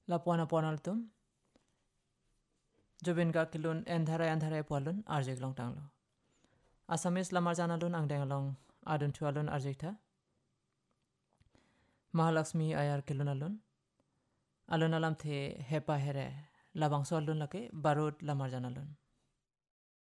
Lapuana ponaltum. Jubin ka kilun endharai pualun arjek long tanglo. Asamis lamar janalun ang dengalong adun tualun arjek tha. Mahalakshmi ayar kilun alun alam the hepa here labang soalun lake barut lamar janalun.